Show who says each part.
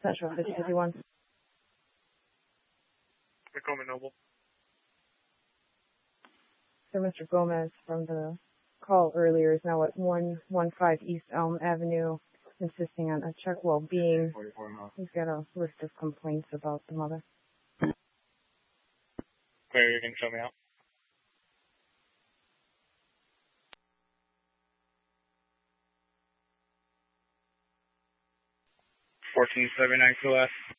Speaker 1: Central 5051.
Speaker 2: Tacoma Noble.
Speaker 1: So Mr. Gomez from the call earlier is now at 115 East Elm Avenue, insisting on a check well-being. He's got a list of complaints about the mother.
Speaker 2: Clear, you can show me out. 1479 QS.